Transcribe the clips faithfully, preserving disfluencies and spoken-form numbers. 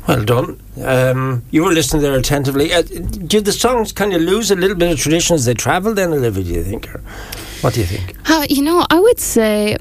Well done. Um, you were listening there attentively. Uh, do the songs kind of lose a little bit of tradition as they travel then, Olivia, do you think? Or what do you think? Uh, you know, I would say,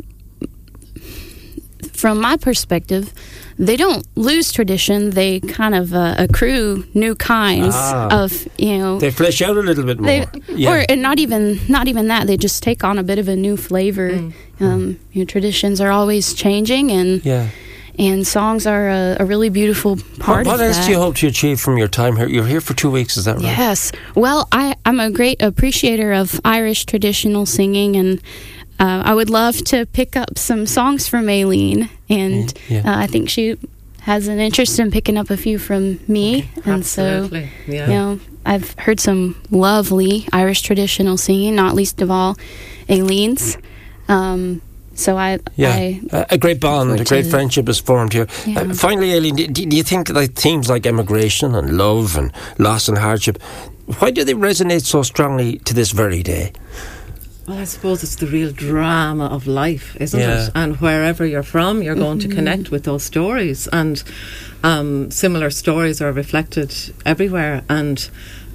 from my perspective, they don't lose tradition. They kind of uh, accrue new kinds ah, of, you know... They flesh out a little bit more. They, yeah. Or and not even not even that. They just take on a bit of a new flavor. Mm. Um, you know, traditions are always changing, and... Yeah. And songs are a, a really beautiful part what, of what else that. do you hope to achieve from your time here? You're here for two weeks, is that right? Yes. Well, I, I'm a great appreciator of Irish traditional singing, and uh, I would love to pick up some songs from Aileen. And yeah. uh, I think she has an interest in picking up a few from me. Okay. And Absolutely. so, yeah. you know, I've heard some lovely Irish traditional singing, not least of all Aileen's. Um So I, yeah, I uh, a great bond, a great friendship is formed here. Yeah. Uh, finally, Aileen, do, do you think like themes like emigration and love and loss and hardship, why do they resonate so strongly to this very day? Well, I suppose it's the real drama of life, isn't yeah. it? And wherever you're from, you're going mm-hmm. to connect with those stories, and um, similar stories are reflected everywhere. And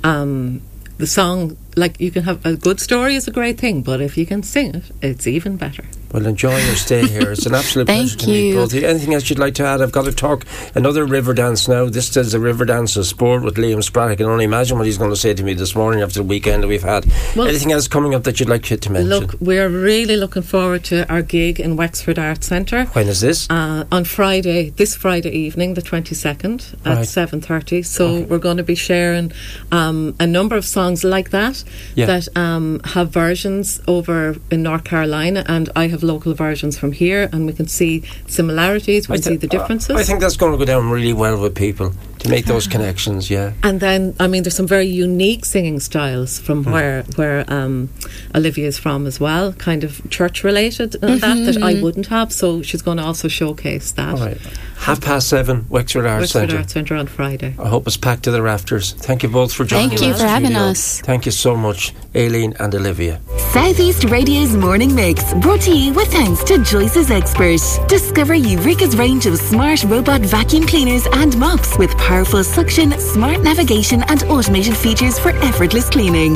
um, the song, like, you can have a good story is a great thing, but if you can sing it, it's even better. Well, enjoy your stay here. It's an absolute pleasure to meet both of you. Anything else you'd like to add? I've got to talk another river dance now. This is a river dance of sport with Liam Spratt. I can only imagine what he's going to say to me this morning after the weekend that we've had. Well, anything else coming up that you'd like to mention? Look, we're really looking forward to our gig in Wexford Arts Centre. When is this? Uh, on Friday, this Friday evening, the twenty-second at right. seven thirty. So okay. we're going to be sharing um, a number of songs like that yeah. that um, have versions over in North Carolina, and I have local versions from here, and we can see similarities, we can th- see the differences. I think that's going to go down really well with people to make those connections, yeah. And then, I mean, there's some very unique singing styles from mm. where where um, Olivia is from as well, kind of church related and mm-hmm. that that I wouldn't have, so she's going to also showcase that. All right. Half past seven, Wexford Arts Centre. Wexford Arts Centre on Friday. I hope it's packed to the rafters. Thank you both for joining us. Thank you for having us. Thank you so much, Aileen and Olivia. Southeast Radio's Morning Mix, brought to you with thanks to Joyce's Expert. Discover Eureka's range of smart robot vacuum cleaners and mops with powerful suction, smart navigation and automated features for effortless cleaning.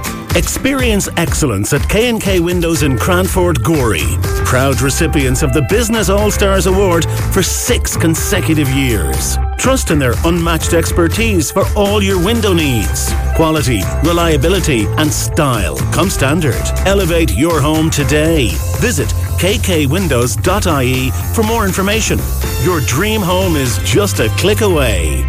Experience excellence at K and K Windows in Cranford, Gorey. Proud recipients of the Business All-Stars Award for six consecutive years. Trust in their unmatched expertise for all your window needs. Quality, reliability and style come standard. Elevate your home today. Visit k k windows dot i e for more information. Your dream home is just a click away.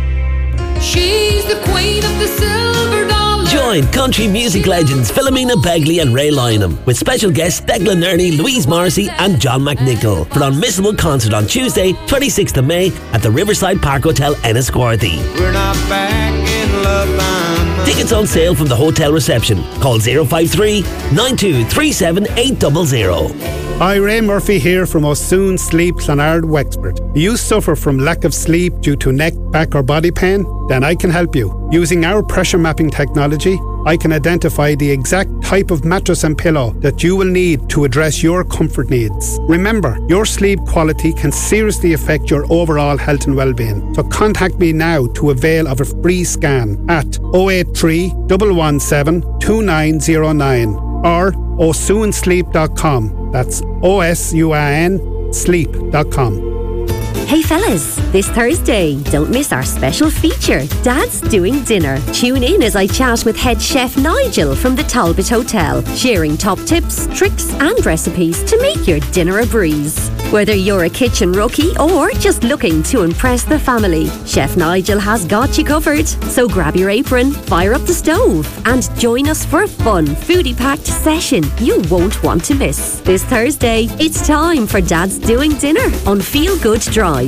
She's the queen of the silver dollar. Join country music legends Philomena Begley and Ray Lynham with special guests Declan Nerney, Louise Morrissey and John McNichol for an unmissable concert on Tuesday, twenty-sixth of May at the Riverside Park Hotel, Enniscorthy. We're not back in love, I'm Tickets on sale from the hotel reception. Call zero five three, nine two three seven, eight zero zero. Hi, Ray Murphy here from O'Soon Sleep Clonard, Wexford. Do you suffer from lack of sleep due to neck, back or body pain? Then I can help you. Using our pressure mapping technology, I can identify the exact type of mattress and pillow that you will need to address your comfort needs. Remember, your sleep quality can seriously affect your overall health and well-being. So contact me now to avail of a free scan at oh eight three, one one seven, two nine zero nine or o soon sleep dot com. That's O S U I N sleep dot com. Hey fellas, this Thursday, don't miss our special feature, Dad's Doing Dinner. Tune in as I chat with head chef Nigel from the Talbot Hotel, sharing top tips, tricks and recipes to make your dinner a breeze. Whether you're a kitchen rookie or just looking to impress the family, Chef Nigel has got you covered. So grab your apron, fire up the stove and join us for a fun, foodie-packed session you won't want to miss. This Thursday, it's time for Dad's Doing Dinner on Feel Good Drive.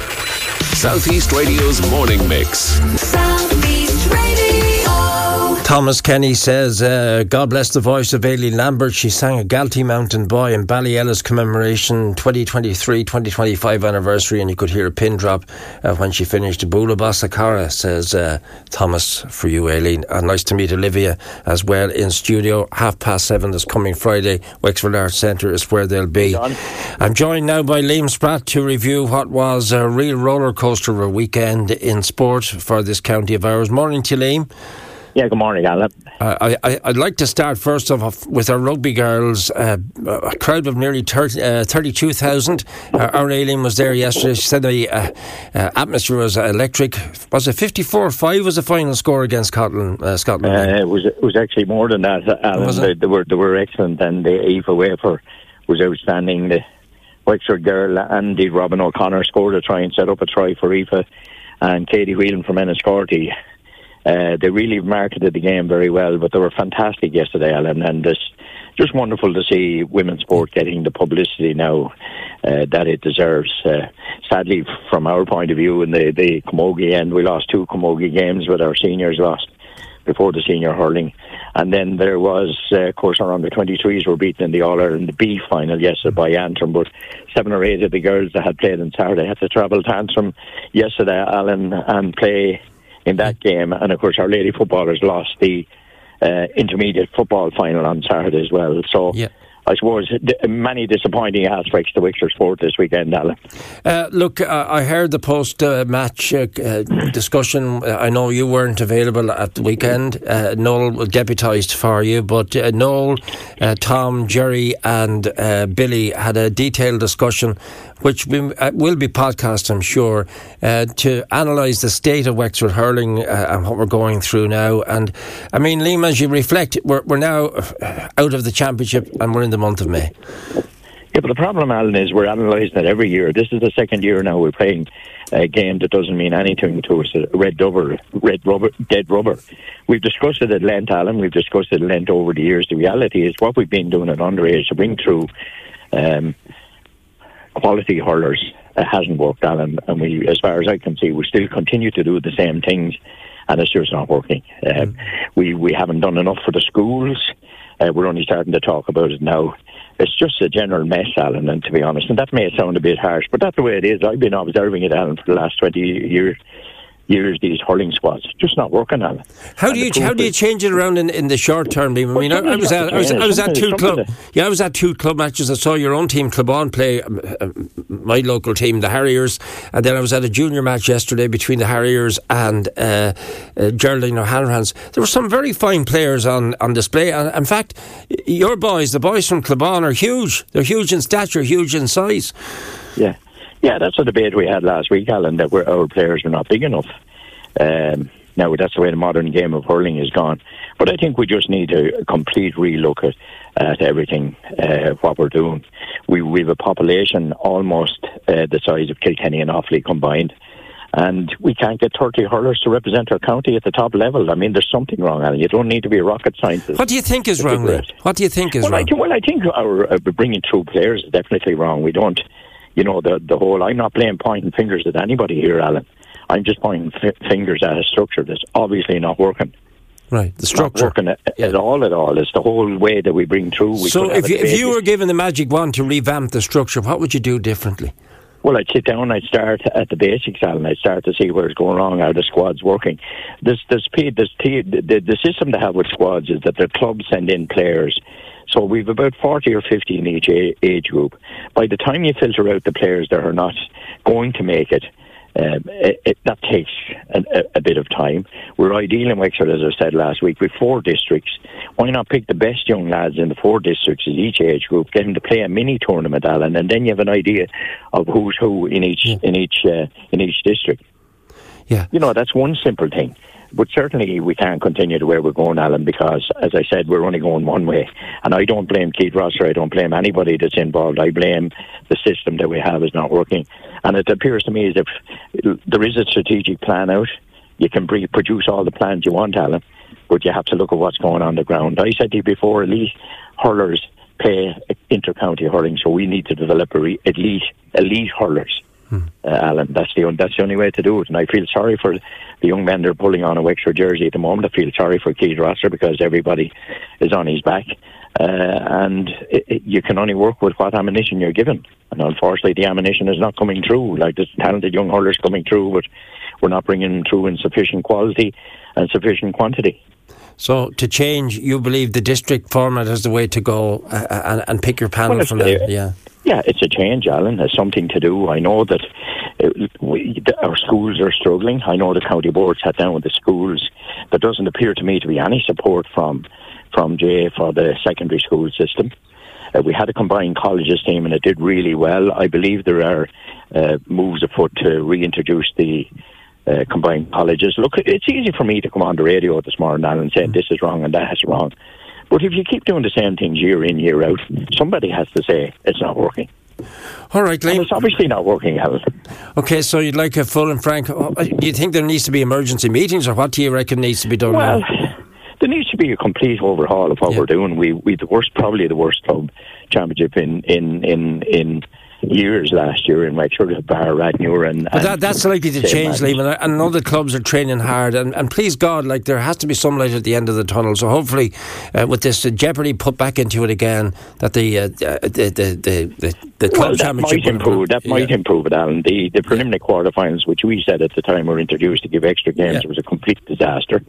Southeast Radio's Morning Mix. Southeast Radio. Thomas Kenny says, uh, God bless the voice of Aileen Lambert. She sang a Galtee Mountain Boy in Ballyellis commemoration twenty twenty-three twenty twenty-five anniversary, and you could hear a pin drop uh, when she finished. Bula Basakara, says uh, Thomas, for you, Aileen. And nice to meet Olivia as well in studio. Half past seven this coming Friday. Wexford Arts Centre is where they'll be. I'm joined now by Liam Spratt to review what was a real roller coaster of a weekend in sport for this county of ours. Morning to you, Liam. Yeah, good morning, Alan. Uh, I, I, I'd like to start first off with our rugby girls. Uh, a crowd of nearly thirty, uh, thirty-two thousand. Uh, our Aileen was there yesterday. She said the uh, uh, atmosphere was electric. Was it fifty-four five was the final score against Scotland? Uh, Scotland. Uh, it was it was actually more than that, Alan. They, they, were, they were excellent, and the Aoife Wafer was outstanding. The Wexford girl, Andy Robin O'Connor, scored a try and set up a try for Aoife, and Katie Whelan from Enniscorthy. Uh, they really marketed the game very well, but they were fantastic yesterday, Alan, and it's just wonderful to see women's sport getting the publicity now uh, that it deserves. Uh, sadly, from our point of view, in the, the Camogie end, we lost two Camogie games with our seniors lost before the senior hurling. And then there was, uh, of course, our under twenty-threes were beaten in the All-Ireland B final yesterday by Antrim, but seven or eight of the girls that had played on Saturday had to travel to Antrim yesterday, Alan, and play in that game. And of course our lady footballers lost the uh, intermediate football final on Saturday as well. So yeah. I suppose d- many disappointing aspects to Wexford sport this weekend, Alan. Uh, look, uh, I heard the post-match uh, uh, discussion. I know you weren't available at the weekend. Uh, Noel deputised for you, but uh, Noel, uh, Tom, Jerry and uh, Billy had a detailed discussion which we, uh, will be podcast, I'm sure, uh, to analyse the state of Wexford hurling uh, and what we're going through now. And I mean, Liam, as you reflect, we're, we're now out of the championship and we're in the month of May. Yeah, but the problem, Alan, is we're analysing it every year. This is the second year now we're playing a game that doesn't mean anything to us. Red rubber, red rubber, dead rubber. We've discussed it at length, Alan. We've discussed it at length over the years. The reality is what we've been doing at underage to bring through Um, quality hurlers uh, hasn't worked, Alan, and we, as far as I can see, we still continue to do the same things, and it's just not working. Uh, mm. We we haven't done enough for the schools. Uh, we're only starting to talk about it now. It's just a general mess, Alan, and to be honest, and that may sound a bit harsh, but that's the way it is. I've been observing it, Alan, for the last twenty years. Years these hurling squads just not working, Alan. How do you how do you change it around in, in the short term, Liam? I mean, I, I was at I was, I was at two club yeah I was at two club matches. I saw your own team Clubon play um, uh, my local team, the Harriers, and then I was at a junior match yesterday between the Harriers and uh, uh, Geraldine O'Hanrahan's. There were some very fine players on, on display, and in fact, your boys, the boys from Clubon, are huge. They're huge in stature, huge in size. Yeah. Yeah, that's a debate we had last week, Alan, that we're, our players are not big enough. Um, now, that's the way the modern game of hurling is gone. But I think we just need a complete relook at, at everything, uh, what we're doing. We, we have a population almost uh, the size of Kilkenny and Offaly combined, and we can't get thirty hurlers to represent our county at the top level. I mean, there's something wrong, Alan. You don't need to be a rocket scientist. What do you think is wrong, Liam? What do you think is well, wrong? I, well, I think our uh, bringing through players is definitely wrong. We don't... You know, the the whole, I'm not playing pointing fingers at anybody here, Alan. I'm just pointing f- fingers at a structure that's obviously not working. Right, the structure. Not working at, yeah. at all at all. It's the whole way that we bring through. We so if you, if you were given the magic wand to revamp the structure, what would you do differently? Well, I'd sit down, I'd start at the basics, Alan. I'd start to see where it's going wrong, how the squad's working. This, this, this, the, the, the system they have with squads is that the clubs send in players. So we've about forty or fifty in each age group. By the time you filter out the players that are not going to make it, um, it, it that takes a, a, a bit of time. We're ideal in Wexford, as I said last week, with four districts. Why not pick the best young lads in the four districts in each age group, get them to play a mini tournament, Alan, and then you have an idea of who's who in each yeah. in each uh, in each district. Yeah, you know, that's one simple thing. But certainly we can't continue the way we're going, Alan, because, as I said, we're only going one way. And I don't blame Keith Rosser. I don't blame anybody that's involved. I blame the system that we have is not working. And it appears to me as if there is a strategic plan out. You can pre- produce all the plans you want, Alan, but you have to look at what's going on the ground. I said to you before, elite hurlers play inter-county hurling, so we need to develop elite, elite hurlers. Hmm. Uh, Alan, that's the that's the only way to do it. And I feel sorry for the young men that are pulling on a Wexford jersey at the moment. I feel sorry for Keith Rosser because everybody is on his back, uh, and it, it, you can only work with what ammunition you're given. And unfortunately, the ammunition is not coming through. Like, there's talented young hurlers coming through, but we're not bringing them through in sufficient quality and sufficient quantity. So, to change, you believe the district format is the way to go, uh, and, and pick your panel well, from there? Yeah. Yeah, it's a change, Alan. It's something to do. I know that it, we, the, our schools are struggling. I know the county board sat down with the schools. There doesn't appear to me to be any support from from J A for the secondary school system. Uh, we had a combined colleges team and it did really well. I believe there are uh, moves afoot to reintroduce the uh, combined colleges. Look, it's easy for me to come on the radio this morning, Alan, and say this is wrong and that is wrong. But if you keep doing the same things year in, year out, somebody has to say it's not working. All right, Liam. It's obviously not working, Alan. Okay, so you'd like a full and frank... Do you think there needs to be emergency meetings, or what do you reckon needs to be done well, now? There needs to be a complete overhaul of what yeah. we're doing. We we the worst, probably the worst club championship in in in, in years last year in Wexford, Bar, Radnor, and, but that, that's likely to change, Liam, and I know the clubs are training hard, and, and please God, like, there has to be some light at the end of the tunnel. So hopefully, uh, with this uh, jeopardy put back into it again, that the uh, the, the the the the club well, championship might improve. That yeah. might improve it, Alan. The the preliminary yeah. quarterfinals, which we said at the time were introduced to give extra games, yeah. was a complete disaster.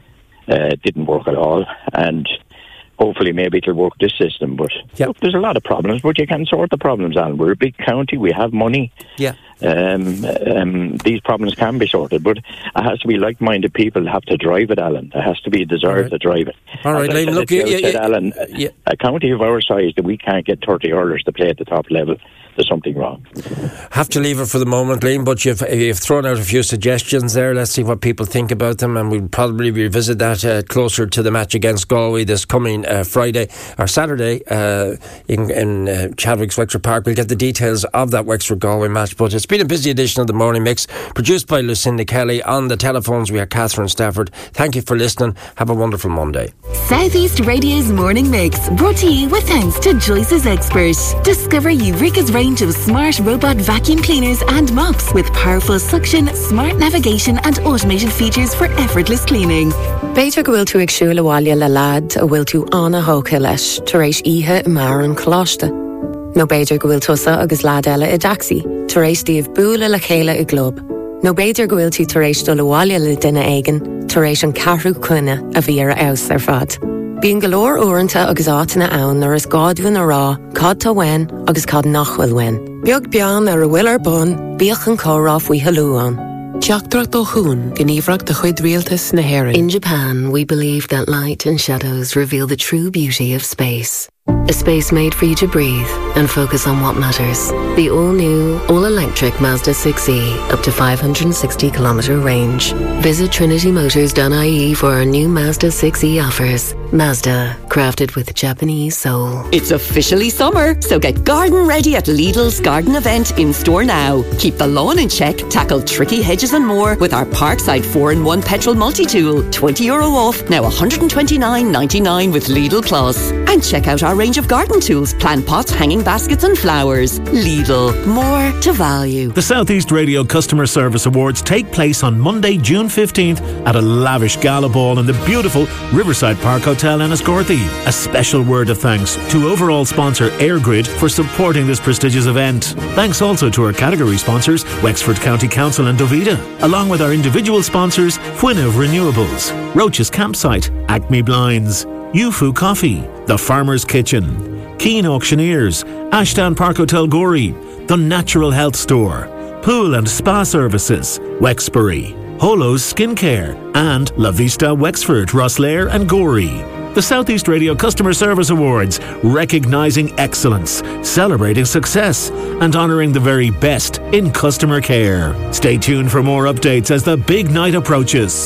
Uh, it didn't work at all, and hopefully maybe it'll work this system. But yep. look, there's a lot of problems, but you can sort the problems, Alan. We're a big county, we have money. Yeah. Um, um, these problems can be sorted, but it has to be like-minded people have to drive it, Alan. There has to be a desire right. to drive it. All right, Liam, look, you, said, you, Alan, yeah. a county of our size that we can't get thirty hurlers to play at the top level, there's something wrong. Have to leave it for the moment, Liam, but you've, you've thrown out a few suggestions there. Let's see what people think about them, and we'll probably revisit that uh, closer to the match against Galway this coming uh, Friday or Saturday uh, in, in uh, Chadwick's Wexford Park. We'll get the details of that Wexford-Galway match, but it's been a busy edition of the Morning Mix, produced by Lucinda Kelly. On the telephones we have Catherine Stafford. Thank you for listening. Have a wonderful Monday. Southeast Radio's Morning Mix, brought to you with thanks to Joyce's Expert. Discover Eureka's range of smart robot vacuum cleaners and mops with powerful suction, smart navigation and automated features for effortless cleaning. Beidir go bhfuil tú ag siúil abhaile le lad a bhfuil tú anna hóca leis tar éis ihe i mar an choláiste. No beidir go bhfuil tusa agus lad eile i daxi tar éis díobh búla le chéile i glob. No beidir go bhfuil tú tar éis dul abhaile le duine éigean tar éis an carrú cuine a bhí ar aos ar fad. Bíon golóir uaireanta agus átainna ann ar is gádúin a rá, cad tá wein agus cad nachhfuil wein. Beag bean ar a bhfuil ar bun, bíoch an córá faoi halúán. Teachtrach do hún, gníomhreacht de chuid rialtas na hÉireann. In Japan, we believe that light and shadows reveal the true beauty of space. A space made for you to breathe and focus on what matters. The all-new, all-electric Mazda six E, up to five hundred sixty kilometre range. Visit Trinity Motors dot I E for our new Mazda six E offers. Mazda, crafted with Japanese soul. It's officially summer, so get garden ready at Lidl's garden event in store now. Keep the lawn in check, tackle tricky hedges and more with our Parkside four in one petrol multi-tool. twenty euro off, now one hundred twenty-nine ninety-nine with Lidl Plus. And check out our range of garden tools, plant pots, hanging baskets and flowers. Lidl, more to value. The Southeast Radio Customer Service Awards take place on Monday, June fifteenth at a lavish gala ball in the beautiful Riverside Park Hotel in Enniscorthy. A special word of thanks to overall sponsor AirGrid for supporting this prestigious event. Thanks also to our category sponsors Wexford County Council and Dovida, along with our individual sponsors Fwynov Renewables, Roach's Campsite, Acme Blinds, Yufu Coffee, The Farmer's Kitchen, Keen Auctioneers, Ashdown Park Hotel Gorey, The Natural Health Store, Pool and Spa Services, Wexbury, Holo's Skincare, and La Vista Wexford, Rosslare and Gorey. The Southeast Radio Customer Service Awards, recognising excellence, celebrating success, and honouring the very best in customer care. Stay tuned for more updates as the big night approaches.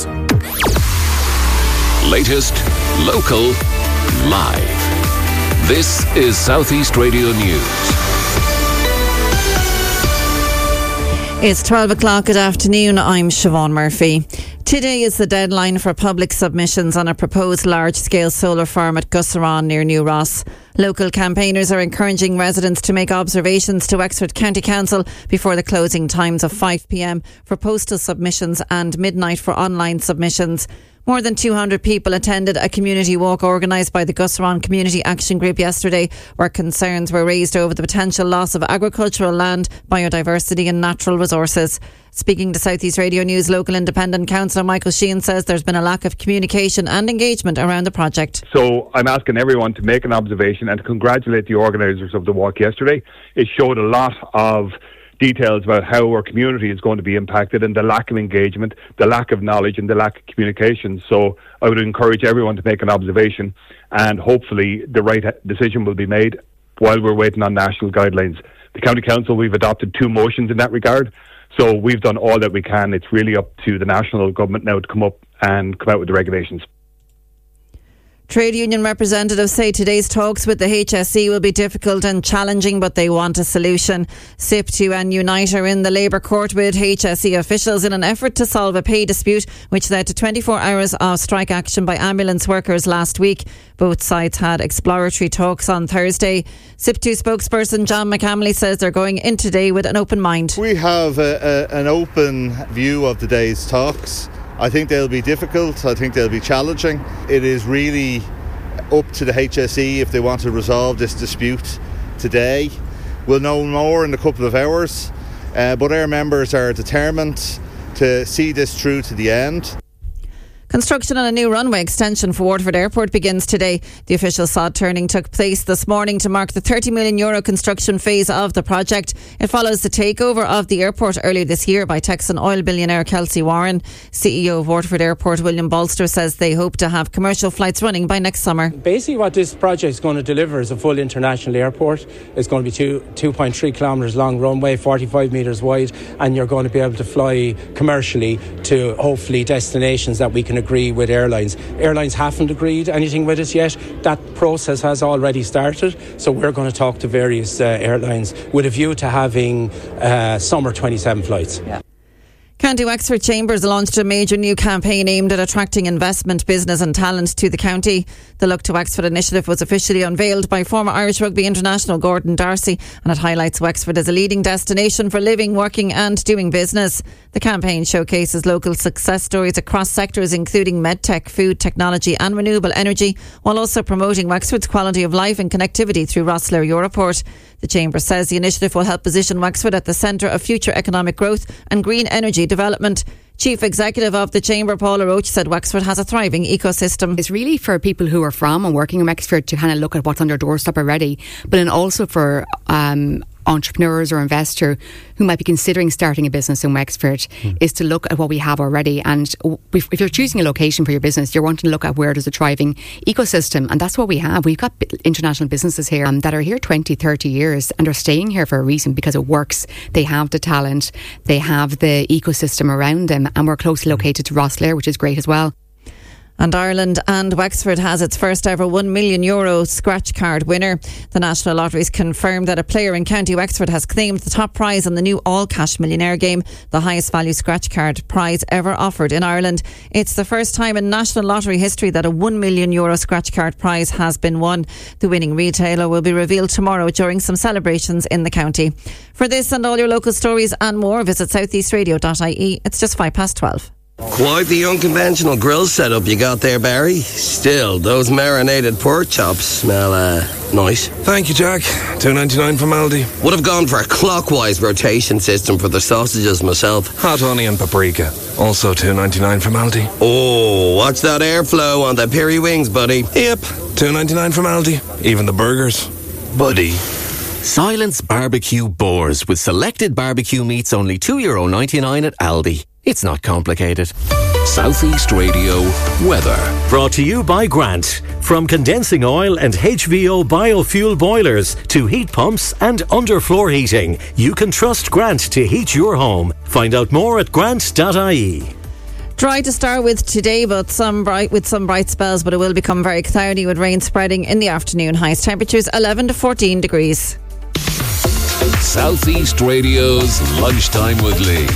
Latest, local, live. This is Southeast Radio News. It's twelve o'clock. Good afternoon. I'm Siobhan Murphy. Today is the deadline for public submissions on a proposed large-scale solar farm at Gussaron near New Ross. Local campaigners are encouraging residents to make observations to Wexford County Council before the closing times of five p m for postal submissions and midnight for online submissions. More than two hundred people attended a community walk organised by the Gussaron Community Action Group yesterday, where concerns were raised over the potential loss of agricultural land, biodiversity and natural resources. Speaking to South East Radio News, local independent councillor Michael Sheehan says there's been a lack of communication and engagement around the project. So I'm asking everyone to make an observation and to congratulate the organisers of the walk yesterday. It showed a lot of details about how our community is going to be impacted and the lack of engagement, the lack of knowledge and the lack of communication. So I would encourage everyone to make an observation, and hopefully the right decision will be made while we're waiting on national guidelines. The County Council, we've adopted two motions in that regard, so we've done all that we can. It's really up to the national government now to come up and come out with the regulations. Trade union representatives say today's talks with the H S E will be difficult and challenging, but they want a solution. S I P T U and Unite are in the Labour Court with H S E officials in an effort to solve a pay dispute which led to twenty-four hours of strike action by ambulance workers last week. Both sides had exploratory talks on Thursday. S I P T U spokesperson John McAmley says they're going in today with an open mind. We have a, a, an open view of the day's talks. I think they'll be difficult. I think they'll be challenging. It is really up to the H S E if they want to resolve this dispute today. We'll know more in a couple of hours, uh, but our members are determined to see this through to the end. Construction on a new runway extension for Waterford Airport begins today. The official sod turning took place this morning to mark the thirty million euro construction phase of the project. It follows the takeover of the airport earlier this year by Texan oil billionaire Kelsey Warren. C E O of Waterford Airport, William Bolster, says they hope to have commercial flights running by next summer. Basically what this project is going to deliver is a full international airport. It's going to be two, two point three kilometres long runway, forty-five metres wide, and you're going to be able to fly commercially to hopefully destinations that we can agree with airlines. Airlines haven't agreed anything with us yet. That process has already started, so we're going to talk to various uh, airlines with a view to having uh, summer twenty-seven flights. Yeah. County Wexford Chambers launched a major new campaign aimed at attracting investment, business and talent to the county. The Look to Wexford initiative was officially unveiled by former Irish Rugby international Gordon Darcy, and it highlights Wexford as a leading destination for living, working and doing business. The campaign showcases local success stories across sectors including medtech, food, technology and renewable energy, while also promoting Wexford's quality of life and connectivity through Rosslare Europort. The Chamber says the initiative will help position Wexford at the centre of future economic growth and green energy development. Chief Executive of the Chamber, Paula Roach, said Wexford has a thriving ecosystem. It's really for people who are from and working in Wexford to kind of look at what's on their doorstep already, but then also for um, entrepreneurs or investor who might be considering starting a business in Wexford mm. is to look at what we have already. And if you're choosing a location for your business, you're wanting to look at where there's a thriving ecosystem, and that's what we have. We've got international businesses here um, that are here twenty, thirty years and are staying here for a reason, because it works. They have the talent, they have the ecosystem around them, and we're closely located to Rosslare, which is great as well. And Ireland and Wexford has its first ever one million euro scratch card winner. The National Lottery's confirmed that a player in County Wexford has claimed the top prize on the new all-cash millionaire game, the highest value scratch card prize ever offered in Ireland. It's the first time in National Lottery history that a one million euro scratch card prize has been won. The winning retailer will be revealed tomorrow during some celebrations in the county. For this and all your local stories and more, visit southeast radio dot I E. It's just five past twelve. Quite the unconventional grill setup you got there, Barry. Still, those marinated pork chops smell uh, nice. Thank you, Jack. two ninety-nine from Aldi. Would have gone for a clockwise rotation system for the sausages myself. Hot onion paprika. Also two ninety-nine from Aldi. Oh, watch that airflow on the peri wings, buddy. Yep, two ninety-nine from Aldi. Even the burgers. Buddy. Silence Barbecue Boars with selected barbecue meats, only two euro ninety-nine at Aldi. It's not complicated. South East Radio weather. Brought to you by Grant. From condensing oil and H V O biofuel boilers to heat pumps and underfloor heating, you can trust Grant to heat your home. Find out more at grant dot I E. Dry to start with today, but some bright with some bright spells, but it will become very cloudy with rain spreading in the afternoon. Highest temperatures eleven to fourteen degrees. South East Radio's Lunchtime with Lee.